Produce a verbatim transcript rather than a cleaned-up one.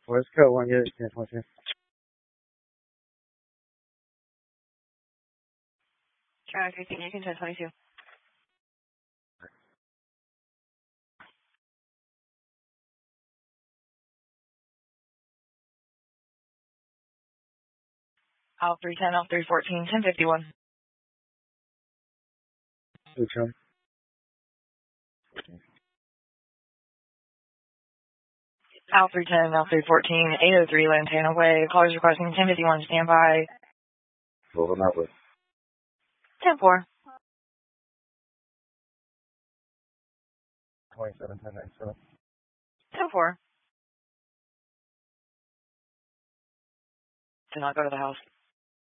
West Coast one, get it, ten twenty-two. Traffic fifteen, you can ten twenty-two. Al three ten, Al three fourteen, ten fifty-one. Who come? Al three ten, Al three fourteen, eight oh three Lantana Way. Callers requesting ten fifty-one, standby. Well, I'm out with. ten four. twenty-seven ten ninety-seven. ten four. Do not go to the house.